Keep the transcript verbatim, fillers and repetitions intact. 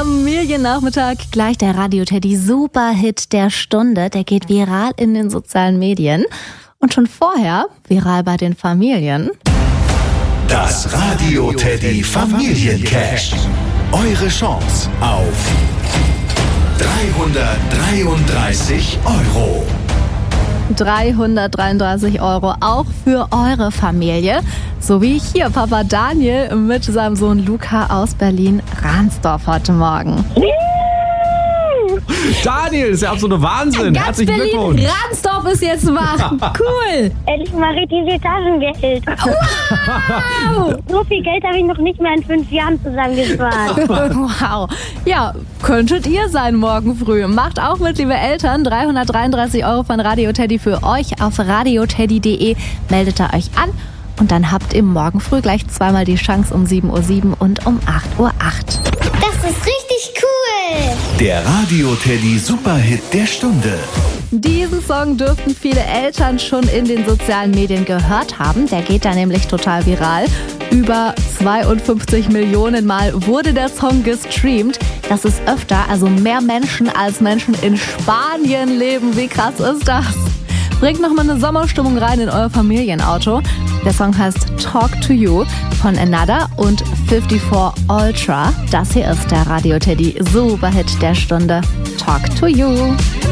Familiennachmittag, gleich der Radio Teddy Superhit der Stunde. Der geht viral in den sozialen Medien und schon vorher viral bei den Familien. Das Radio Teddy Familiencash. Eure Chance auf dreihundertdreiunddreißig Euro. dreihundertdreiunddreißig Euro auch für eure Familie. So wie hier Papa Daniel mit seinem Sohn Luca aus Berlin-Ransdorf heute Morgen. Daniel, das ist ja absoluter Wahnsinn. Ganz Herzlichen Glückwunsch. Berlin-Ransdorf ist jetzt wach. Cool. Endlich mal richtig viel Taschengeld. Wow. So viel Geld habe ich noch nicht mehr in fünf Jahren zusammengespart. Wow. Ja, könntet ihr sein morgen früh. Macht auch mit, liebe Eltern. dreihundertdreiunddreißig Euro von Radio Teddy für euch auf radioteddy punkt de. Meldet ihr euch an und dann habt ihr morgen früh gleich zweimal die Chance um sieben Uhr sieben und um acht Uhr acht. Das ist richtig cool. Der Radio Teddy Superhit der Stunde. Diesen Song dürften viele Eltern schon in den sozialen Medien gehört haben. Der geht da nämlich total viral. Über zweiundfünfzig Millionen Mal wurde der Song gestreamt. Das ist öfter, also mehr Menschen als Menschen in Spanien leben. Wie krass ist das? Bringt nochmal eine Sommerstimmung rein in euer Familienauto. Der Song heißt Talk to You von Another und vierundfünfzig Ultra. Das hier ist der Radio Teddy Superhit der Stunde. Talk to You.